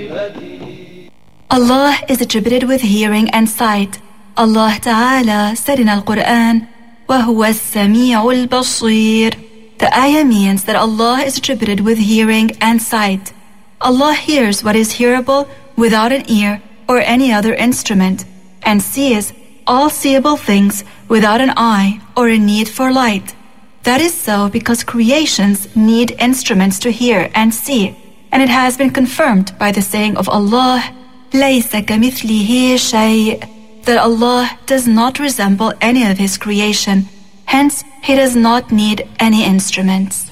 Allah is attributed with hearing and sight. Allah Ta'ala said in Al-Quran, وَهُوَ السَّمِيعُ الْبَصِيرُ. The ayah means that Allah is attributed with hearing and sight. Allah hears what is hearable without an ear or any other instrument, and sees all seeable things without an eye or a need for light. That is so because creations need instruments to hear and see, and it has been confirmed by the saying of Allah, لَيْسَ كَمِثْلِهِ شَيْءٍ, that Allah does not resemble any of His creation, hence He does not need any instruments.